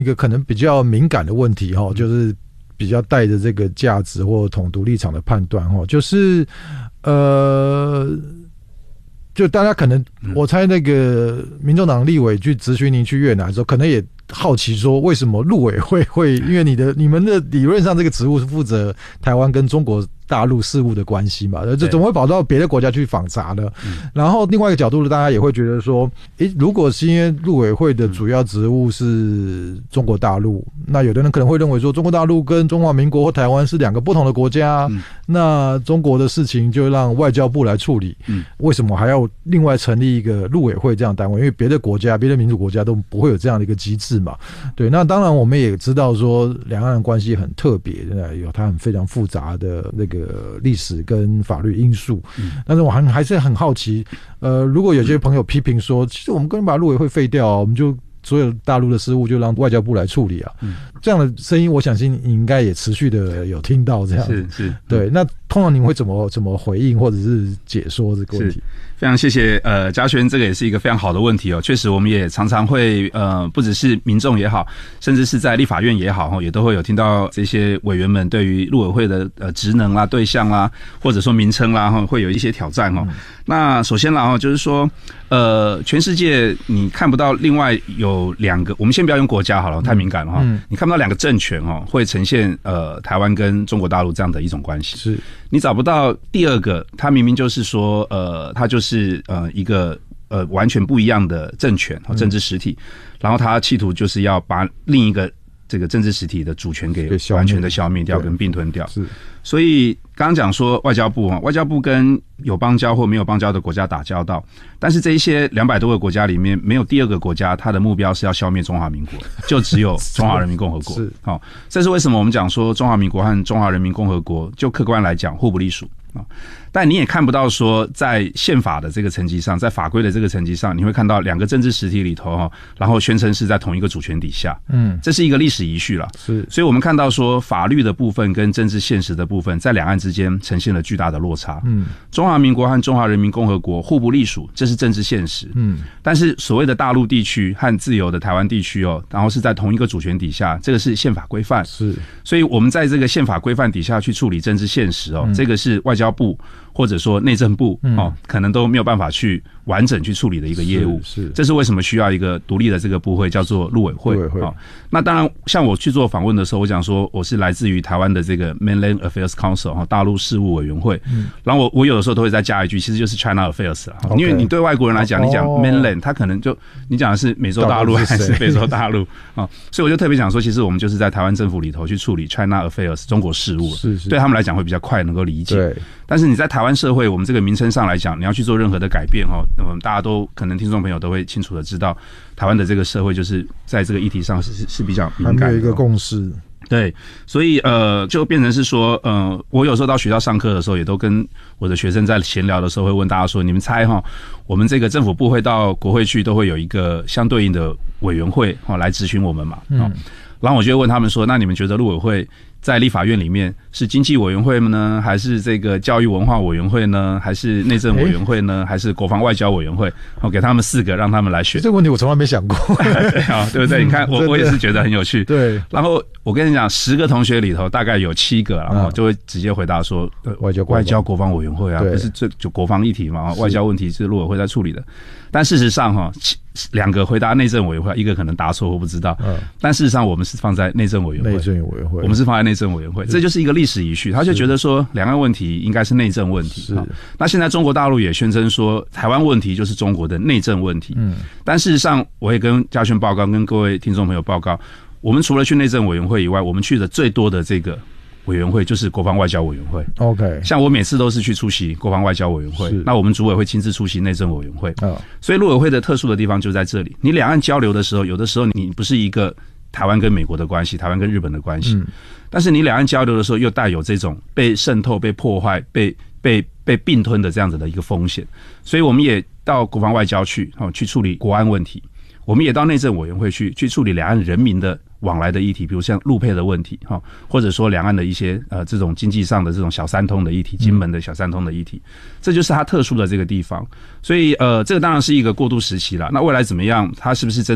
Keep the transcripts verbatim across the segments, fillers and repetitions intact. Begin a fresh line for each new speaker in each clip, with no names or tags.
一个可能比较敏感的问题哈，就是比较带着这个价值或统独立场的判断哈，就是呃，就大家可能我猜那个民众党立委去质询您去越南的时候，可能也好奇说为什么陆委会会，因为你的你们的理论上这个职务是负责台湾跟中国大陆事务的关系嘛，这怎么会跑到别的国家去访查呢？然后另外一个角度，大家也会觉得说，诶，如果是因为陆委会的主要职务是中国大陆，那有的人可能会认为说，中国大陆跟中华民国或台湾是两个不同的国家，嗯、那中国的事情就让外交部来处理，嗯、为什么还要另外成立一个陆委会这样的单位？因为别的国家、别的民主国家都不会有这样的一个机制嘛。对，那当然我们也知道说，两岸关系很特别，有它很非常复杂的那个历史跟法律因素，嗯、但是我还还是很好奇，呃，如果有些朋友批评说，其实我们根本把陆委会废掉啊，我们就所有大陆的事务就让外交部来处理啊，嗯、这样的声音，我相信你应该也持续的有听到这样子，
是是，
对。那通常你会怎么怎么回应或者是解说这个问题？
非常谢谢呃嘉轩，这个也是一个非常好的问题哦。确实，我们也常常会呃，不只是民众也好，甚至是在立法院也好，也都会有听到这些委员们对于陆委会的呃职能啦、对象啦，或者说名称啦，会有一些挑战哦。嗯、那首先啦，就是说，呃，全世界你看不到另外有两个，我们先不要用国家好了，太敏感了哈。嗯、你看不到两个政权哦，会呈现呃台湾跟中国大陆这样的一种关系。
是。
你找不到第二个，他明明就是说，呃，他就是呃一个呃完全不一样的政权和政治实体，嗯、然后他企图就是要把另一个这个政治实体的主权给完全的消灭掉跟并吞掉。是，所以刚刚讲说外交部啊，外交部跟有邦交或没有邦交的国家打交道，但是这一些两百多个国家里面，没有第二个国家，它的目标是要消灭中华民国，就只有中华人民共和国。是，好、哦，这是为什么我们讲说中华民国和中华人民共和国，就客观来讲互不隶属啊。但你也看不到说，在宪法的这个层级上，在法规的这个层级上，你会看到两个政治实体里头哈，然后宣称是在同一个主权底下，嗯，这是一个历史遗绪了。是，所以我们看到说，法律的部分跟政治现实的部分，在两岸之间呈现了巨大的落差。嗯，中华民国和中华人民共和国互不隶属，这是政治现实。嗯，但是所谓的大陆地区和自由的台湾地区哦，然后是在同一个主权底下，这个是宪法规范。是，所以我们在这个宪法规范底下去处理政治现实哦，嗯、这个是外交部或者说内政部、嗯、哦，可能都没有办法去完整去处理的一个业务。是，是这是为什么需要一个独立的这个部会叫做陆委会。陆委会、哦、那当然，像我去做访问的时候，我讲说我是来自于台湾的这个 Mainland Affairs Council 哈、哦，大陆事务委员会。嗯，然后我我有的时候都会再加一句，其实就是 China Affairs 啦。Okay, 因为你对外国人来讲，你讲 Mainland， 他可能就你讲的是美洲大陆还是非洲大陆啊、哦？所以我就特别讲说，其实我们就是在台湾政府里头去处理 China Affairs 中国事务，是是对他们来讲会比较快能够理解。对，但是你在台湾社会，我们这个名称上来讲，你要去做任何的改变哈，我们大家都可能听众朋友都会清楚的知道，台湾的这个社会就是在这个议题上是是比较敏感的，
还没有一个共识。
对，所以呃，就变成是说，呃，我有时候到学校上课的时候，也都跟我的学生在闲聊的时候，会问大家说，你们猜哈，我们这个政府部会到国会去，都会有一个相对应的委员会哈来质询我们嘛，嗯，然后我就会问他们说，那你们觉得陆委会在立法院里面是经济委员会呢，还是这个教育文化委员会呢，还是内政委员会呢，还是国防外交委员会？我给他们四个，让他们来选。
这个问题我从来没想过，
对啊，对不对？你看，我我也是觉得很有趣。
对，
然后我跟你讲，十个同学里头大概有七个，然后就会直接回答说，外交外交国防委员会啊，不是这就国防议题嘛，外交问题是陆委会在处理的。但事实上哈，两个回答内政委员会，一个可能答错或不知道。嗯，但事实上我们是放在内政委员会，
内政委员会，
我们是放在内政委员会，这就是一个历史遗绪。他就觉得说，两岸问题应该是内政问题。是，那现在中国大陆也宣称说，台湾问题就是中国的内政问题。嗯，但事实上，我也跟嘉轩报告，跟各位听众朋友报告，我们除了去内政委员会以外，我们去的最多的这个委员会就是国防外交委员会。OK， 像我每次都是去出席国防外交委员会，那我们主委会亲自出席内政委员会。哦，所以陆委会的特殊的地方就在这里。你两岸交流的时候，有的时候你不是一个台湾跟美国的关系，台湾跟日本的关系，嗯，但是你两岸交流的时候，又带有这种被渗透、被破坏、被被被并吞的这样子的一个风险。所以我们也到国防外交去，哦，去处理国安问题。我们也到内政委员会去去处理两岸人民的往来的议题，比如像陆配的问题，或者说两岸的一些呃这种经济上的这种小三通的议题，金门的小三通的议题，这就是它特殊的这个地方。所以呃，这个当然是一个过渡时期了。那未来怎么样？它是不是真的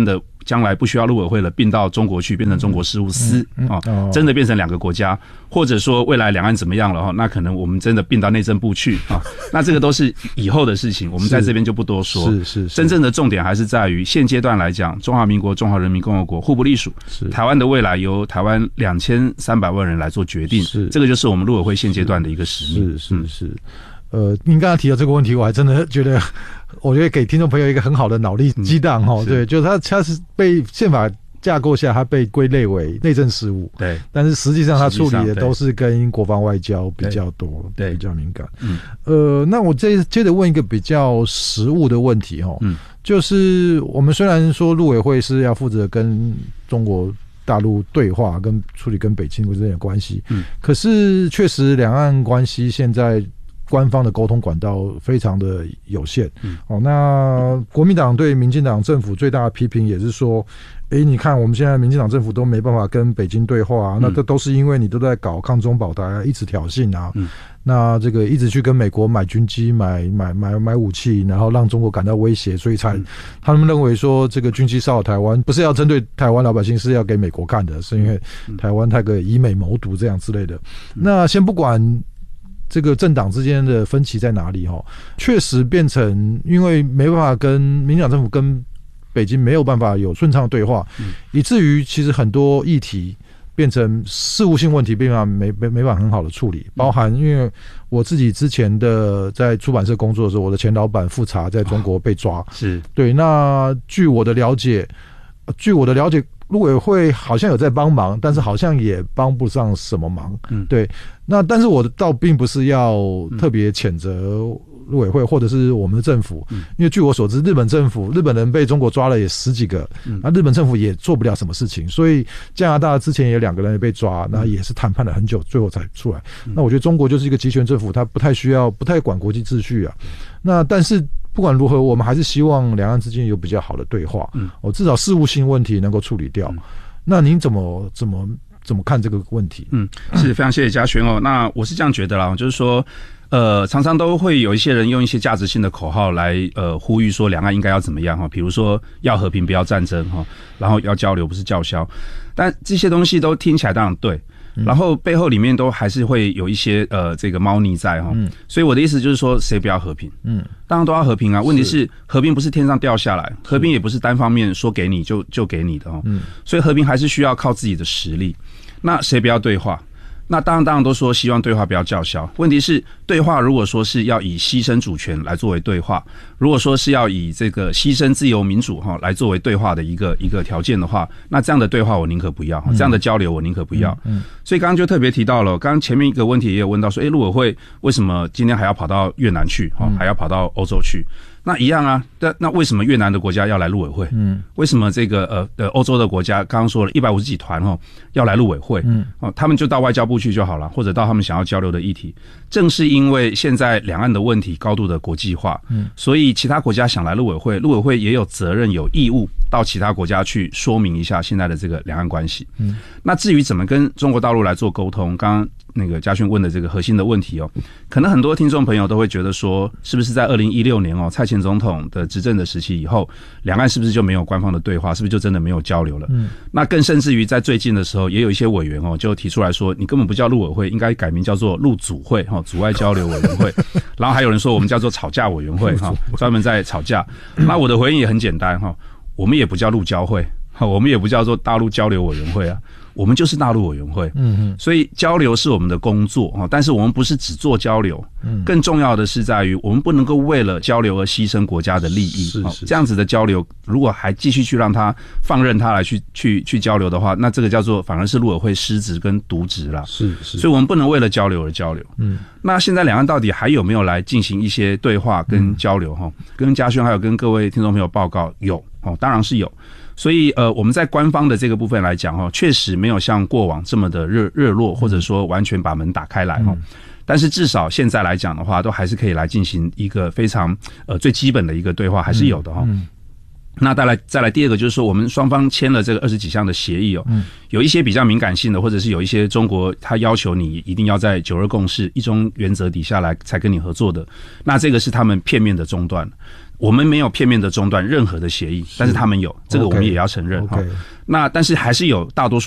将来不需要陆委会了，并到中国去变成中国事务司啊、嗯嗯哦，真的变成两个国家，或者说未来两岸怎么样了哈，那可能我们真的并到内政部去啊，那这个都是以后的事情，我们在这边就不多说。
是是是，
真正的重点还是在于现阶段来讲，中华民国、中华人民共和国互不隶属，台湾的未来由台湾两千三百万人来做决定，是这个就是我们陆委会现阶段的一个使命。
是是是。呃，您刚才提到这个问题，我还真的觉得，我觉得给听众朋友一个很好的脑力激荡哈、嗯。对，就是他他是被宪法架构下，他被归类为内政事务，对，但是实际上他处理的都是跟国防外交比较多，对，比较敏感。嗯，呃，那我这接着问一个比较实务的问题哈，嗯，就是我们虽然说陆委会是要负责跟中国大陆对话，跟处理跟北京之间的关系，嗯，可是确实两岸关系现在官方的沟通管道非常的有限。嗯，哦，那国民党对民进党政府最大的批评也是说，哎，你看我们现在民进党政府都没办法跟北京对话、啊嗯、那这都是因为你都在搞抗中保台啊，一直挑衅啊。嗯，那这个一直去跟美国买军机、买买买买武器，然后让中国感到威胁，所以才、嗯、他们认为说这个军机骚扰台湾不是要针对台湾老百姓，是要给美国看的，是因为台湾太个以美谋独这样之类的。嗯、那先不管这个政党之间的分歧在哪里哈，确实变成因为没办法跟民进党政府跟北京没有办法有顺畅的对话，嗯、以至于其实很多议题变成事务性问题，并没没没办法很好的处理。包含因为我自己之前的在出版社工作的时候，我的前老板复查在中国被抓，哦、是对。那据我的了解，据我的了解。陆委会好像有在帮忙，但是好像也帮不上什么忙。嗯，对。那但是我倒并不是要特别谴责陆委会或者是我们的政府，嗯、因为据我所知，日本政府日本人被中国抓了也十几个，嗯、那日本政府也做不了什么事情。所以加拿大之前也有两个人也被抓，那也是谈判了很久，最后才出来。嗯、那我觉得中国就是一个集权政府，它不太需要不太管国际秩序啊。那但是。不管如何，我们还是希望两岸之间有比较好的对话，嗯，哦，至少事务性问题能够处理掉。嗯、那您怎么怎么怎么看这个问题？
嗯，是非常谢谢嘉轩哦。那我是这样觉得啦，就是说，呃，常常都会有一些人用一些价值性的口号来呃呼吁说两岸应该要怎么样哈，比如说要和平不要战争哈，然后要交流不是叫嚣，但这些东西都听起来当然对。然后背后里面都还是会有一些呃这个猫腻在哈，嗯、所以我的意思就是说，谁不要和平？嗯，当然都要和平啊。问题是和平不是天上掉下来，和平也不是单方面说给你就就给你的哈。嗯，所以和平还是需要靠自己的实力。那谁不要对话？那当然当然都说希望对话不要叫嚣。问题是对话如果说是要以牺牲主权来作为对话，如果说是要以这个牺牲自由民主哈来作为对话的一个一个条件的话，那这样的对话我宁可不要，嗯、这样的交流我宁可不要。嗯，嗯所以刚刚就特别提到了，刚刚前面一个问题也有问到说，哎，陆委会为什么今天还要跑到越南去，哈，还要跑到欧洲去？那一样啊，那那为什么越南的国家要来陆委会？嗯，为什么这个呃呃欧洲的国家刚刚说了一百五十几团哦要来陆委会？嗯，哦，他们就到外交部去就好了，或者到他们想要交流的议题。正是因为现在两岸的问题高度的国际化，嗯，所以其他国家想来陆委会，陆委会也有责任有义务到其他国家去说明一下现在的这个两岸关系。嗯，那至于怎么跟中国大陆来做沟通，刚刚那个嘉轩问的这个核心的问题哦，可能很多听众朋友都会觉得说，是不是在二零一六年哦，蔡前总统的执政的时期以后，两岸是不是就没有官方的对话，是不是就真的没有交流了？嗯，那更甚至于在最近的时候，也有一些委员哦，就提出来说，你根本不叫陆委会，应该改名叫做陆阻会哈，阻碍交流委员会。然后还有人说我们叫做吵架委员会哈，专门在吵架。那我的回应也很简单哈，我们也不叫陆交会，我们也不叫做大陆交流委员会啊。我们就是大陆委员会，嗯嗯，所以交流是我们的工作啊，但是我们不是只做交流，嗯，更重要的是在于我们不能够为了交流而牺牲国家的利益，是是，这样子的交流，如果还继续去让他放任他来去去去交流的话，那这个叫做反而是陆委会失职跟渎职啦，是是，所以我们不能为了交流而交流，嗯，那现在两岸到底还有没有来进行一些对话跟交流哈？跟嘉轩还有跟各位听众朋友报告，有哦，当然是有。所以呃，我们在官方的这个部分来讲哈，确实没有像过往这么的热热络，或者说完全把门打开来哈。但是至少现在来讲的话，都还是可以来进行一个非常呃最基本的一个对话，还是有的哈。嗯那再来再来第二个就是说，我们双方签了这个二十几项的协议哦，有一些比较敏感性的，或者是有一些中国他要求你一定要在九二共识一中原则底下来才跟你合作的，那这个是他们片面的中断。 我们没有片面的中断任何的协议，但是他们有，这个我们也要承认哈。那但是还是有大多数